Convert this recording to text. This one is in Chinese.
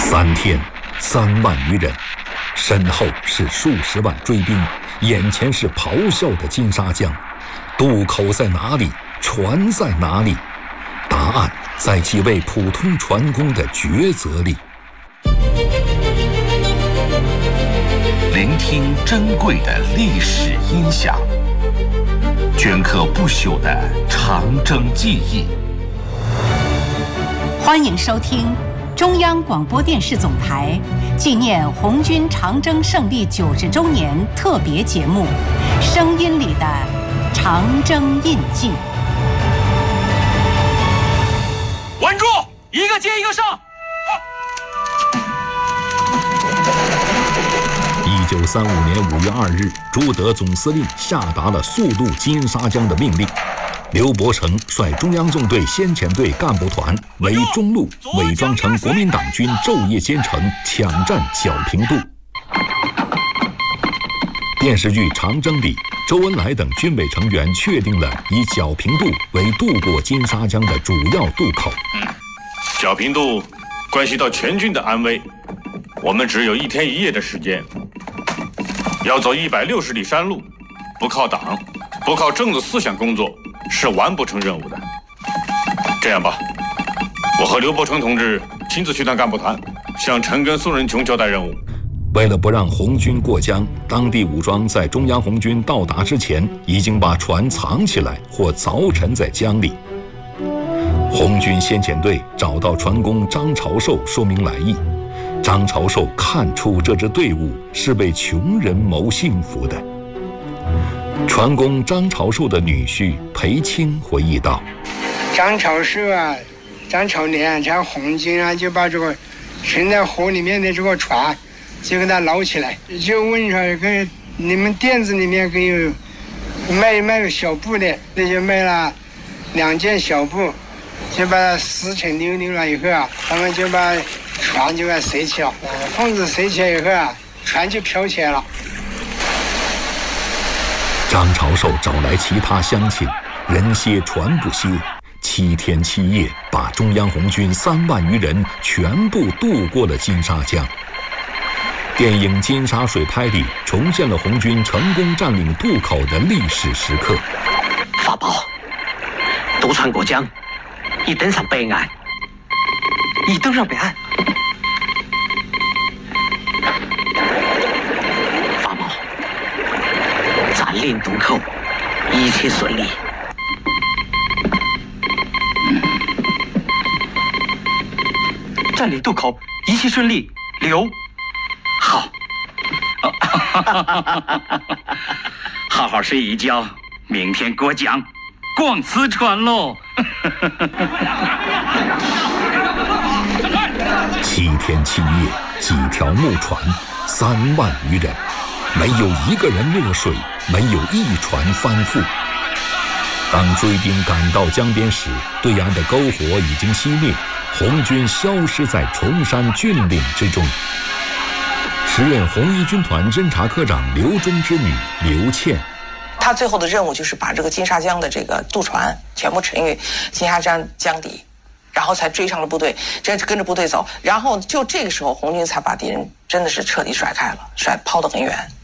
3天，3万余人，身后是数十万追兵，眼前是咆哮的金沙江。渡口在哪里？船在哪里？答案在几位普通船工的抉择里。 聆听珍贵的历史音响，镌刻不朽的长征记忆。 欢迎收听中央广播电视总台纪念红军长征胜利90周年特别节目《声音里的长征印记》。 稳住，一个接一个上。 1935年5月2日，朱德总司令下达了速渡金沙江的命令。刘伯承率中央纵队先遣队干部团为中路伪装成国民党军，昼夜兼程抢占皎平渡。电视剧《长征》里，周恩来等军委成员确定了以皎平渡为渡过金沙江的主要渡口。 皎平渡关系到全军的安危，我们只有1天1夜的时间，要走160里山路，不靠党，不靠政治思想工作，是完不成任务的。这样吧，我和刘伯承同志亲自去趟干部团，向陈赓、宋任穷交代任务。 为了不让红军过江，当地武装在中央红军到达之前，已经把船藏起来或凿沉在江里。红军先遣队找到船工张朝寿说明来意，张朝寿看出这支队伍是为穷人谋幸福的。船工张朝寿的女婿裴清回忆道： 张朝寿啊，张朝年，这红军啊，就把这个沉在河里面的这个船就给它捞起来，就问说跟你们店子里面给有卖小布的，那就卖了2件小布，就把它撕成溜溜了以后啊，他们就把船就给塞起了，缝子塞起来以后啊，船就飘起来了。 张朝寿找来其他乡亲，人歇船不歇，7天7夜把中央红军3万余人全部渡过了金沙江。电影《金沙水拍》里重现了红军成功占领渡口的历史时刻。 法宝，渡船过江，已登上北岸，已登上北岸。法宝，占领渡口，一切顺利。占领渡口，一切顺利。刘。好，好好睡一觉，明天过江，逛四川喽。 7天7夜，几条木船，3万余人，没有一个人落水，没有一船翻覆。当追兵赶到江边时，对岸的篝火已经熄灭，红军消失在崇山峻岭之中。时任红一军团侦察科长刘忠之女刘倩， 他最后的任务就是把这个金沙江的这个渡船全部沉于金沙江江底，然后才追上了部队，这跟着部队走，然后就这个时候红军才把敌人真的是彻底甩开了，抛得很远。